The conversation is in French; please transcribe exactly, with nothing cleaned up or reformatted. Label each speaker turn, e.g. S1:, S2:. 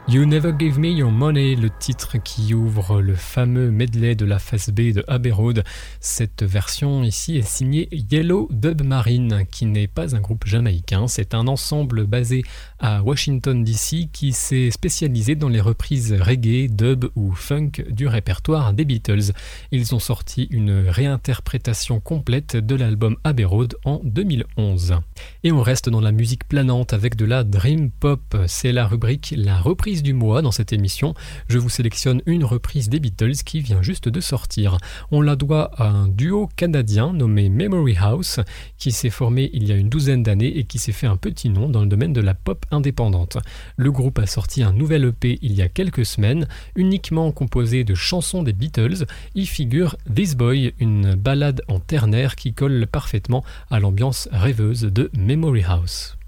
S1: You Never Gave Me Your Money, le titre qui ouvre le fameux medley de la face B de Abbey Road. Cette version ici est signée Yellow Dub Marine, qui n'est pas un groupe jamaïcain, c'est un ensemble basé à Washington D C qui s'est spécialisé dans les reprises reggae, dub ou funk du répertoire des Beatles. Ils ont sorti une réinterprétation complète de l'album Abbey Road en deux mille onze. Et on reste dans la musique planante avec de la dream pop, c'est la rubrique La reprise du mois dans cette émission. Je vous sélectionne une reprise des Beatles qui vient juste de sortir. On la doit à un duo canadien nommé Memory House qui s'est formé il y a une douzaine d'années et qui s'est fait un petit nom dans le domaine de la pop indépendante. Le groupe a sorti un nouvel E P il y a quelques semaines, uniquement composé de chansons des Beatles. Y figure This Boy, une ballade en ternaire qui colle parfaitement à l'ambiance rêveuse de Memory House.